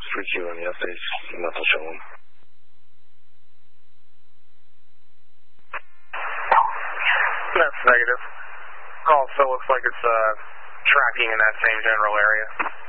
3Q on the updates, nothing showing. That's negative. Also looks like it's tracking in that same general area.